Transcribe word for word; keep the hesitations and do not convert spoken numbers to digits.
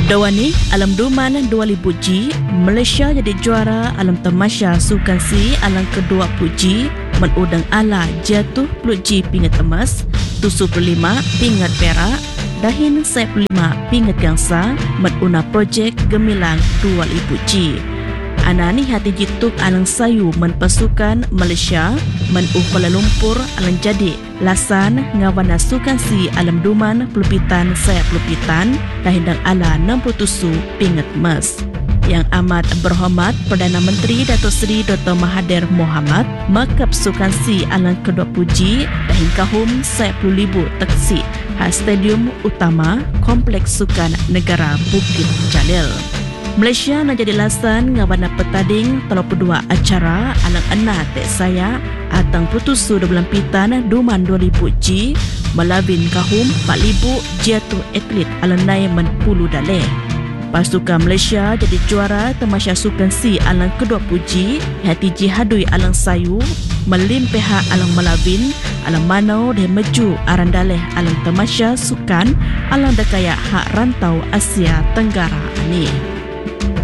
Dawani alam duman dua ribu G, Malaysia jadi juara alam tamasya sukan si alam kedua puluh G, menudang ala jatuh puluh G pingat emas, tujuh puluh lima pingat perak, dahin saya puluh lima pingat gangsa, menuna projek gemilang dua ribu G. Anani hati jituk alang sayu men pasukan Malaysia men uh Kuala Lumpur alang jadi lasan ngawana sukan si alam duman pelupitan saya pelupitan dahindang ala enam puluh tujuh pingat emas. Yang amat berhormat Perdana Menteri Datuk Seri Doktor Mahathir Mohamad makap sukan si alang ke dua puluh G dahin kahum saya puluh ribu taksi ha stadium utama Kompleks Sukan Negara Bukit Jalil. Malaysia nak jadi lasan ngawana petading tiga puluh dua acara alang ena tek saya atang putusu dua bulan pitan duman dua ribu G melawin kahum empat ribu jatuh atlet alang naik menpuluh daleh. Pasukan Malaysia jadi juara tamasya sukan si alang ke dua puluh G hati jihadui alang sayu melimpeha alang melawin alang manau dan meju aran daleh alang tamasya sukan alang dakaya hak rantau Asia Tenggara ni.